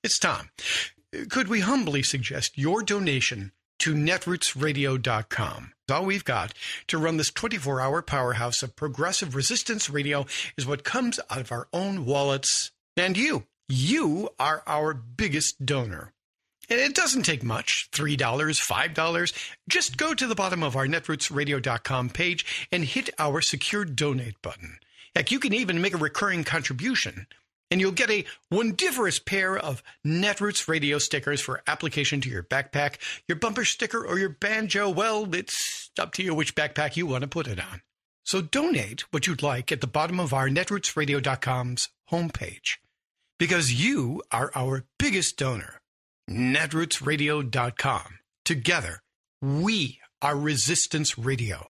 It's Tom. Could we humbly suggest your donation to netrootsradio.com? All we've got to run this 24-hour powerhouse of progressive resistance radio is what comes out of our own wallets. And you are our biggest donor. And it doesn't take much, $3, $5. Just go to the bottom of our netrootsradio.com page and hit our secure donate button. Heck, you can even make a recurring contribution, and you'll get a wondiferous pair of Netroots radio stickers for application to your backpack, your bumper sticker, or your banjo. Well, it's up to you which backpack you want to put it on. So donate what you'd like at the bottom of our netrootsradio.com's homepage, because you are our biggest donor. netrootsradio.com. Together, we are Resistance Radio.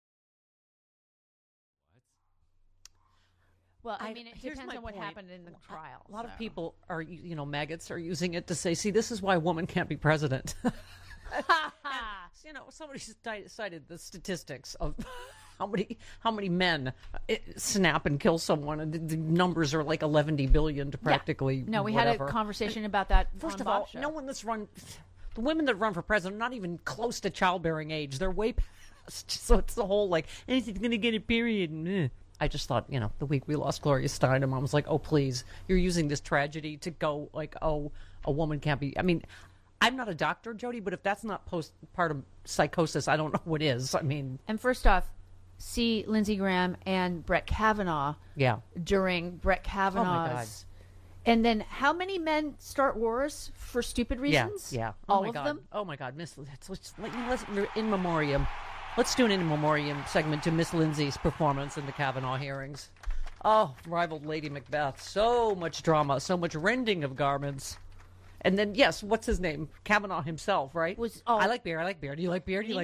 Well, I mean, it depends on what happened in the trial. A lot of people are, maggots are using it to say, see, this is why a woman can't be president. Somebody cited the statistics of how many men snap and kill someone, and the numbers are like 11 billion to practically No, we whatever. had a conversation about that. First of all, no one that's run, the women that run for president are not even close to childbearing age. They're way past. So it's the whole anything's going to get a period. And, I just thought, the week we lost Gloria Steinem, I was like, oh, please, you're using this tragedy to go a woman can't be. I mean, I'm not a doctor, Jody, but if that's not part of psychosis, I don't know what is. I mean. And first off, see Lindsey Graham and Brett Kavanaugh during Brett Kavanaugh's. And then how many men start wars for stupid reasons? Yeah. All of them? Oh, my God. Let's in memoriam. Let's do an in memoriam segment to Miss Lindsay's performance in the Kavanaugh hearings. Oh, rivaled Lady Macbeth. So much drama, so much rending of garments. And then, yes, what's his name? Kavanaugh himself, right? I like beer. Do you like beer?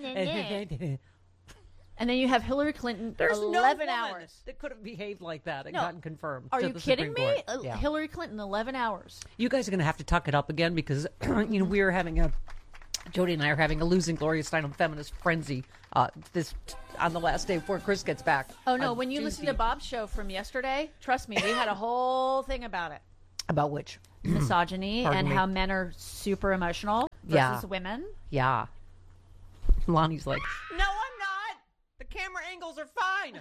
And then you have Hillary Clinton. There's 11 no hours that could have behaved like that and gotten confirmed. Are to you the kidding Supreme me? Court. Yeah. Hillary Clinton, 11 hours. You guys are going to have to tuck it up again because we are having Jody and I are having a losing Gloria Steinem feminist frenzy on the last day before Chris gets back. Oh, no. When you listen to Bob's show from yesterday, trust me, we had a whole thing about it. About which? Misogyny and how men are super emotional versus women. Yeah. Lonnie's like, no, I'm not. The camera angles are fine.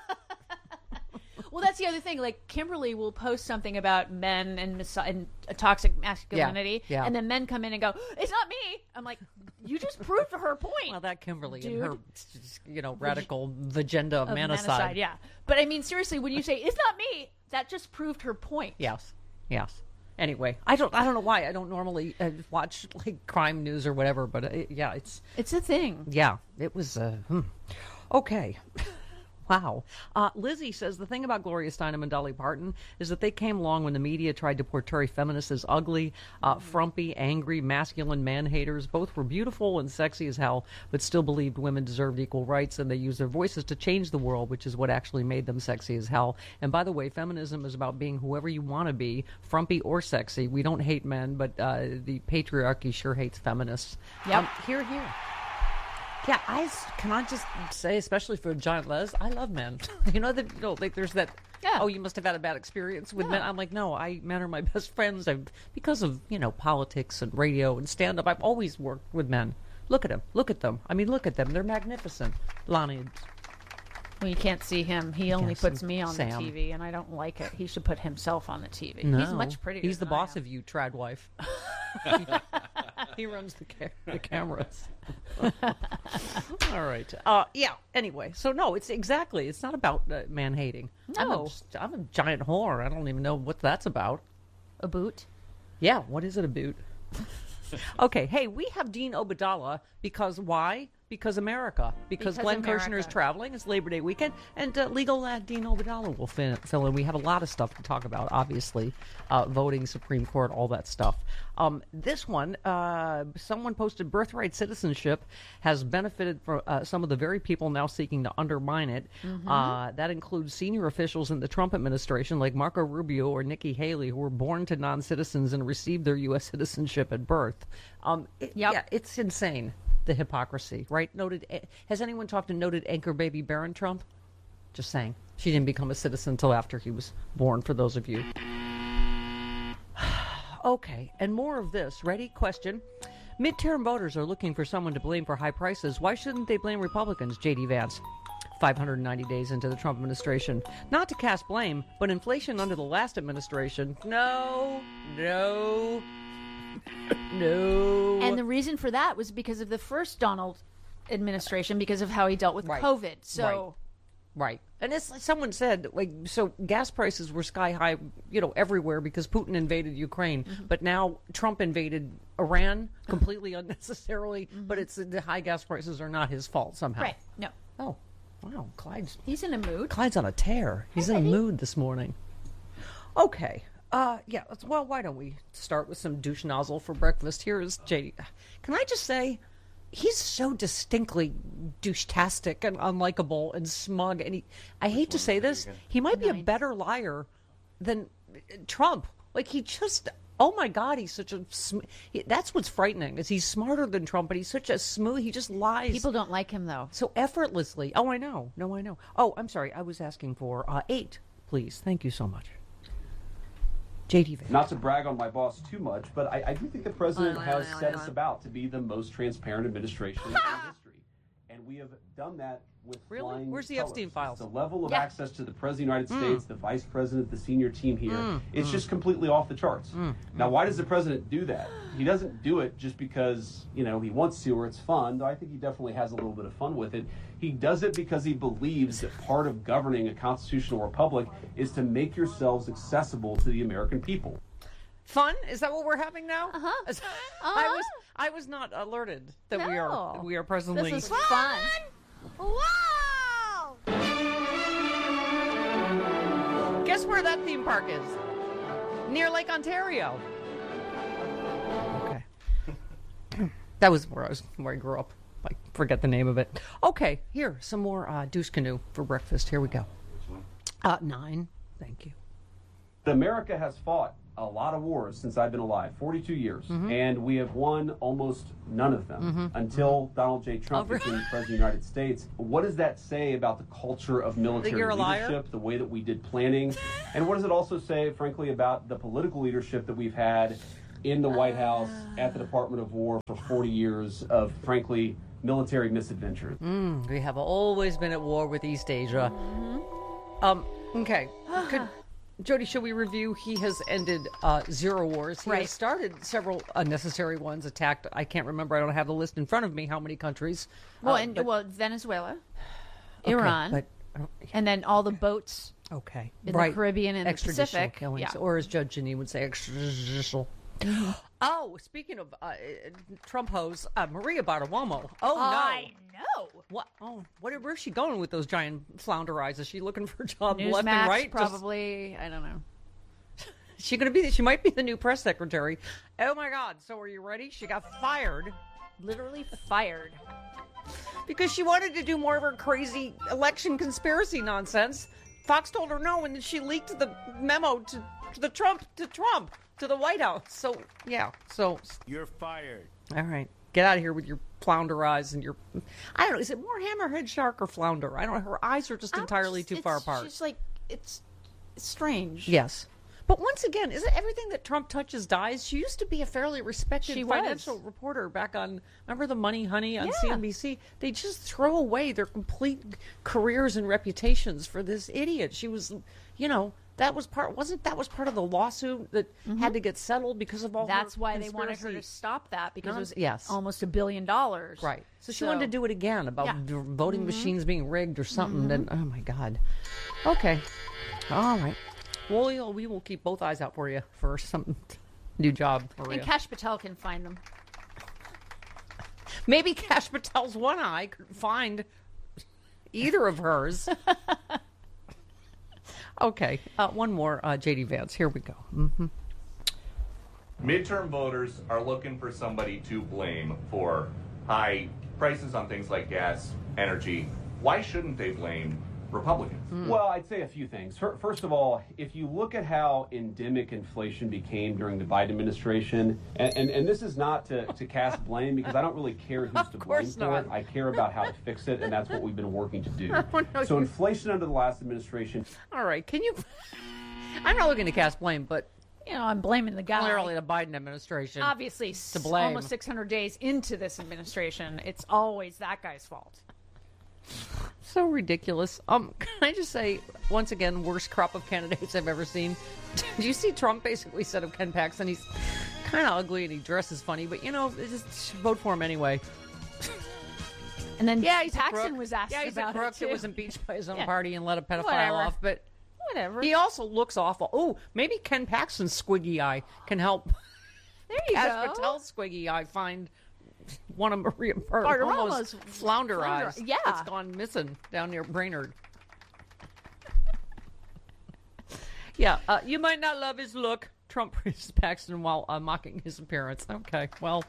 Well, that's the other thing. Like, Kimberly will post something about men and toxic masculinity, and then men come in and go, it's not me. I'm like, you just proved her point. Well, that Kimberly and her, radical agenda of manicide. Yeah. But, I mean, seriously, when you say, it's not me, that just proved her point. Yes. Anyway, I don't know why I don't normally watch crime news or whatever, but it's a thing. Yeah, it was. Okay. Wow. Lizzie says the thing about Gloria Steinem and Dolly Parton is that they came along when the media tried to portray feminists as ugly, frumpy, angry, masculine man-haters. Both were beautiful and sexy as hell, but still believed women deserved equal rights, and they used their voices to change the world, which is what actually made them sexy as hell. And by the way, feminism is about being whoever you want to be, frumpy or sexy. We don't hate men, but the patriarchy sure hates feminists. Yep. Here. Yeah, can I just say, especially for Giant Les, I love men. There's that, you must have had a bad experience with men. I'm like, no, men are my best friends. Because of, politics and radio and stand-up, I've always worked with men. Look at them. I mean, look at them. They're magnificent. Lonnie. Well, you can't see him. He only puts me on the TV, and I don't like it. He should put himself on the TV. No, he's much prettier. He's the boss of you, trad wife. He runs the cameras. All right. Anyway, so no, it's not about man hating. No. I'm a giant whore. I don't even know what that's about. A boot? Yeah. What is it about? Okay. Hey, we have Dean Obeidallah because why? Because America. Because Glenn Kirshner is traveling. It's Labor Day weekend. And legal lad Dean Obeidallah will fill in. We have a lot of stuff to talk about, obviously. Voting, Supreme Court, all that stuff. This one, someone posted birthright citizenship has benefited from some of the very people now seeking to undermine it. Mm-hmm. That includes senior officials in the Trump administration like Marco Rubio or Nikki Haley, who were born to non-citizens and received their U.S. citizenship at birth. Yeah, it's insane. The hypocrisy, right? Has anyone talked to noted anchor baby Barron Trump? Just saying. She didn't become a citizen until after he was born, for those of you. Okay, and more of this. Ready? Question. Midterm voters are looking for someone to blame for high prices. Why shouldn't they blame Republicans? J.D. Vance. 590 days into the Trump administration. Not to cast blame, but inflation under the last administration. No. And the reason for that was because of the first Donald administration, because of how he dealt with COVID. So, right. And as someone said, so gas prices were sky high, everywhere because Putin invaded Ukraine. Mm-hmm. But now Trump invaded Iran completely unnecessarily. Mm-hmm. But the high gas prices are not his fault somehow. Right. No. Oh, wow. He's in a mood. Clyde's on a tear. He's in a mood this morning. Okay. Well, why don't we start with some douche nozzle for breakfast? Here is JD. Can I just say, he's so distinctly douche-tastic and unlikable and smug. And I hate to say this, he might be a better liar than Trump. He just, oh my God, he's such a, that's what's frightening, is he's smarter than Trump, but he's such a smooth, he just lies. People don't like him, though. So effortlessly. Oh, I know. No, I know. Oh, I'm sorry. I was asking for 8, please. Thank you so much. J.D. Vance. Not to brag on my boss too much, but I do think the president has set us about to be the most transparent administration in history. And we have done that with flying Where's the colors. Epstein files? The level of access to the President of the United States, the Vice President, the senior team here, it's just completely off the charts. Now, why does the president do that? He doesn't do it just because, he wants to or it's fun, though I think he definitely has a little bit of fun with it. He does it because he believes that part of governing a constitutional republic is to make yourselves accessible to the American people. Fun? Is that what we're having now? Uh-huh. I was not alerted that we are presently. This is fun. Wow! Guess where that theme park is? Near Lake Ontario. Okay. That was where I grew up. I forget the name of it. Okay, here, some more douche canoe for breakfast. Here we go. 9. Thank you. America has fought a lot of wars since I've been alive, 42 years, and we have won almost none of them until Donald J. Trump became President of the United States. What does that say about the culture of military leadership, the way that we did planning, and what does it also say, frankly, about the political leadership that we've had in the White House, at the Department of War for 40 years of, frankly, military misadventure? We have always been at war with East Asia. Okay. Jody, should we review? He has ended 0 wars. He has started several unnecessary ones, attacked, I can't remember, I don't have the list in front of me, how many countries. Venezuela, Iran, and then all the boats in the Caribbean and the Pacific. Killings, or as Judge Janine would say, extrajudicial. Oh, speaking of Trump hoes, Maria Bartiromo. Oh, no. I know. What? Oh, where's she going with those giant flounder eyes? Is she looking for a job left Newsmax, and right? probably. I don't know. She might be the new press secretary. Oh, my God. So are you ready? She got fired. Literally fired. Because she wanted to do more of her crazy election conspiracy nonsense. Fox told her no, and then she leaked the memo to Trump, to the White House. So, yeah. So you're fired. All right. Get out of here with your flounder eyes and your... I don't know. Is it more hammerhead shark or flounder? I don't know. Her eyes are just entirely too far apart. It's just it's strange. Yes. But once again, isn't everything that Trump touches dies? She used to be a fairly respected financial reporter back on, remember the Money Honey on CNBC? They just throw away their complete careers and reputations for this idiot. She was, that was part of the lawsuit that had to get settled because of all That's why conspiracy. They wanted her to stop that, because it was almost $1 billion. Right. So she wanted to do it again about voting machines being rigged or something. And oh my God. Okay. All right. Well, we will keep both eyes out for you for some new job. And Kash Patel can find them. Maybe Kash Patel's one eye could find either of hers. Okay, one more, J.D. Vance. Here we go. Midterm voters are looking for somebody to blame for high prices on things like gas, energy. Why shouldn't they blame Republicans? Well, I'd say a few things. First of all, if you look at how endemic inflation became during the Biden administration, and this is not to cast blame, because I don't really care who's to blame for it. I care about how to fix it, and that's what we've been working to do. So inflation under the last administration. All right, can you... I'm not looking to cast blame, but I'm blaming the guy. Clearly the Biden administration. Obviously, to blame. Almost 600 days into this administration, it's always that guy's fault. So ridiculous. Can I just say, once again, worst crop of candidates I've ever seen. Did you see Trump basically said of Ken Paxton, he's kind of ugly and he dresses funny, but, just vote for him anyway. And then he's Paxton was asked he's about a crook it, too. that was impeached by his own party and let a pedophile off, but whatever. He also looks awful. Oh, maybe Ken Paxton's squiggy eye can help. There you Kash go. Patel's squiggy eye find one of Maria Bartiromo's flounder eyes. Yeah. It's gone missing down near Brainerd. Yeah, you might not love his look. Trump praised Paxton while mocking his appearance. Okay, well,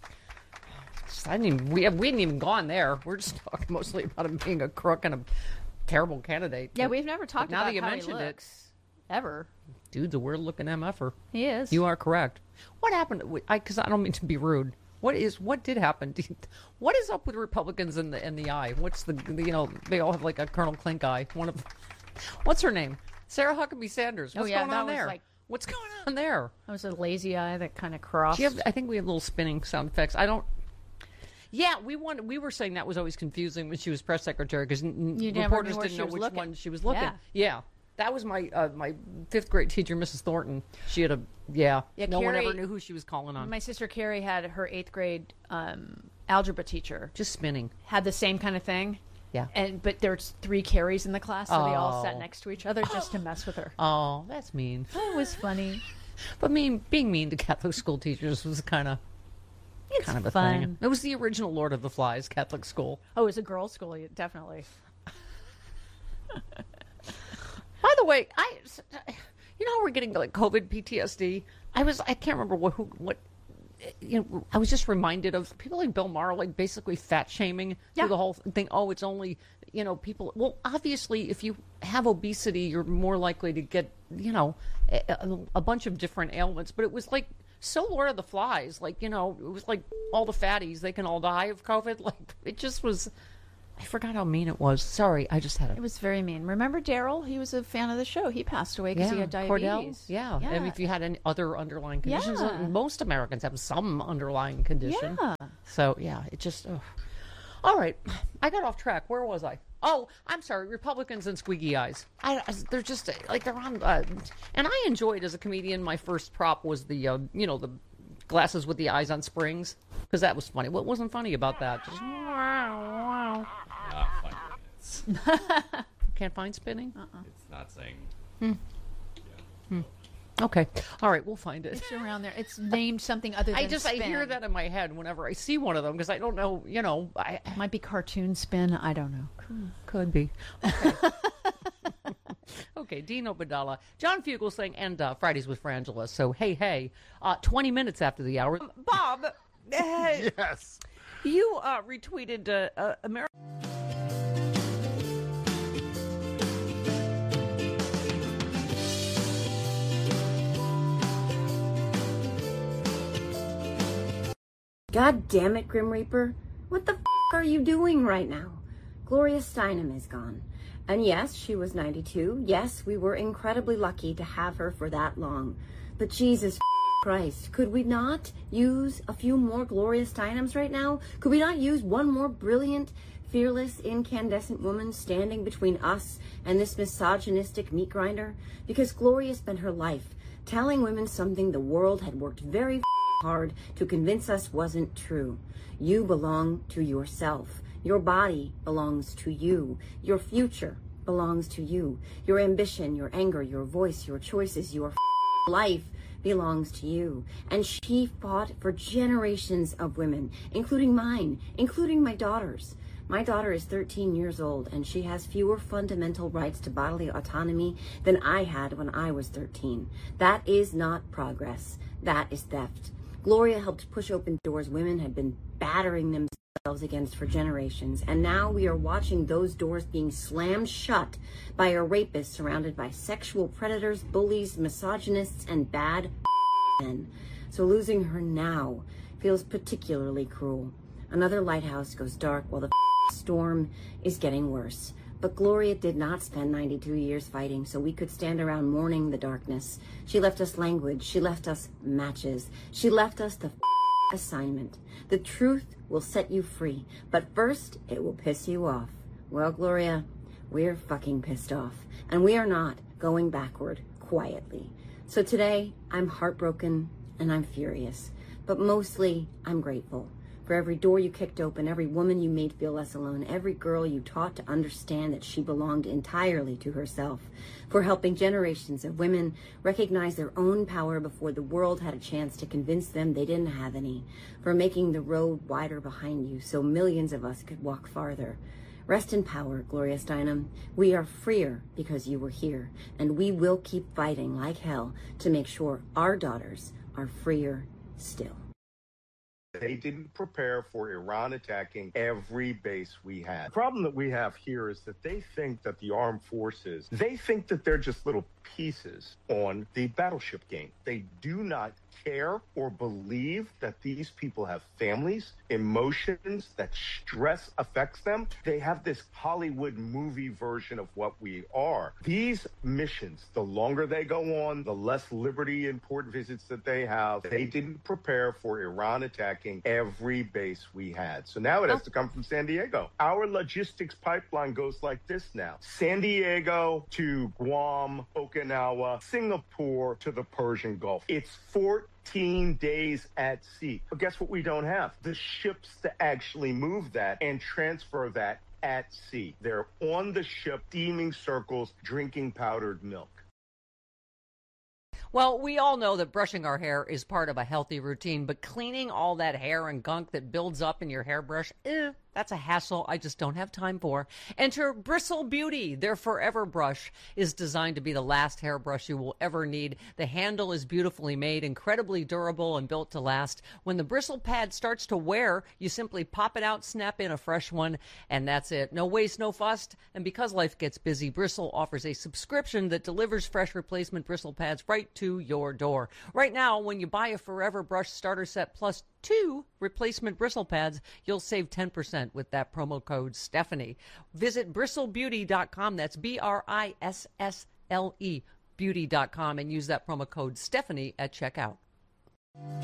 we hadn't even gone there. We're just talking mostly about him being a crook and a terrible candidate. Yeah, we've never talked now about that you how mentioned he looks, ever. Dude's a weird-looking MFer. He is. You are correct. What happened? Because I don't mean to be rude. What did happen? What is up with Republicans in the eye? What's they all have like a Colonel Klink eye. What's her name? Sarah Huckabee Sanders. What's going on there? What's going on there? That was a lazy eye that kind of crossed. I think we have little spinning sound effects. I don't. Yeah, we were saying that was always confusing when she was press secretary because reporters didn't know which one she was looking. Yeah. That was my my fifth grade teacher, Mrs. Thornton. She had no Carrie, one ever knew who she was calling on. My sister Carrie had her 8th grade algebra teacher. Just spinning. Had the same kind of thing. Yeah. But there's 3 Carries in the class, so they all sat next to each other just to mess with her. Oh, that's mean. It was funny. But being mean to Catholic school teachers was kind of a fun thing. It was the original Lord of the Flies Catholic school. Oh, it was a girls' school, definitely. By the way, you know how we're getting like COVID PTSD? I can't remember what I was just reminded of people like Bill Maher, like basically fat shaming through the whole thing. Oh, it's only, people. Well, obviously, if you have obesity, you're more likely to get, a bunch of different ailments. But it was like so Lord of the Flies. Like, it was like all the fatties, they can all die of COVID. Like, it just was. I forgot how mean it was. Sorry, I just had it. It was very mean. Remember Daryl? He was a fan of the show. He passed away because he had diabetes. Cordell? Yeah. I mean, if you had any other underlying conditions, most Americans have some underlying condition. Yeah. So, it just... All right. I got off track. Where was I? Oh, I'm sorry. Republicans and squeaky eyes. They're just, they're on... and I enjoyed, as a comedian, my first prop was the, the glasses with the eyes on springs. Because that was funny. What wasn't funny about that? Just... Not 5 minutes. Can't find spinning? It's not saying. Okay. All right, we'll find it. It's around there. It's named something other than spin. I hear that in my head whenever I see one of them because I don't know, It might be cartoon spin. I don't know. Could be. Okay. Okay, Dean Obeidallah. John Fugel saying, and Fridays with Frangela. So, hey, 20 minutes after the hour. Bob. Yes. You retweeted America. God damn it, Grim Reaper. What the f*** are you doing right now? Gloria Steinem is gone. And yes, she was 92. Yes, we were incredibly lucky to have her for that long. But Jesus Christ, could we not use a few more Gloria Steinems right now? Could we not use one more brilliant, fearless, incandescent woman standing between us and this misogynistic meat grinder? Because Gloria spent her life telling women something the world had worked very hard to convince us wasn't true. You belong to yourself. Your body belongs to you. Your future belongs to you. Your ambition, your anger, your voice, your choices, your life belongs to you. And she fought for generations of women, including mine, including my daughters. My daughter is 13 years old, and she has fewer fundamental rights to bodily autonomy than I had when I was 13. That is not progress. That is theft. Gloria helped push open doors women had been battering themselves against for generations, and now we are watching those doors being slammed shut by a rapist surrounded by sexual predators, bullies, misogynists, and bad men. So losing her now feels particularly cruel. Another lighthouse goes dark while the storm is getting worse. But Gloria did not spend 92 years fighting so we could stand around mourning the darkness. She left us language. She left us matches. She left us the assignment. The truth will set you free, but first it will piss you off. Well, Gloria, we're fucking pissed off, and we are not going backward quietly. So today, I'm heartbroken and I'm furious, but mostly I'm grateful for every door you kicked open, every woman you made feel less alone, every girl you taught to understand that she belonged entirely to herself, for helping generations of women recognize their own power before the world had a chance to convince them they didn't have any, for making the road wider behind you so millions of us could walk farther. Rest in power, Gloria Steinem. We are freer because you were here, and we will keep fighting like hell to make sure our daughters are freer still. They didn't prepare for Iran attacking every base we had. The problem that we have here is that they think that the armed forces, they think that they're just little pieces on the battleship game. They do not care or believe that these people have families, emotions, that stress affects them. They have this Hollywood movie version of what we are. These missions, the longer they go on, the less liberty and port visits that they have. They didn't prepare for Iran attacking every base we had. So now it has to come from San Diego. Our logistics pipeline goes like this now. San Diego to Guam, Okinawa, Singapore to the Persian Gulf. It's 14 days at sea. But guess what we don't have? The ships to actually move that and transfer that at sea. They're on the ship, steaming circles, drinking powdered milk. Well, we all know that brushing our hair is part of a healthy routine, but cleaning all that hair and gunk that builds up in your hairbrush, that's a hassle I just don't have time for. Enter Bristle Beauty. Their Forever Brush is designed to be the last hairbrush you will ever need. The handle is beautifully made, incredibly durable, and built to last. When the bristle pad starts to wear, you simply pop it out, snap in a fresh one, and that's it. No waste, no fuss. And because life gets busy, Bristle offers a subscription that delivers fresh replacement bristle pads right to your door. Right now, when you buy a Forever Brush starter set plus 2 replacement bristle pads, you'll save 10% with that promo code Stephanie. Visit bristlebeauty.com. That's BRISSLE beauty.com and use that promo code Stephanie at checkout.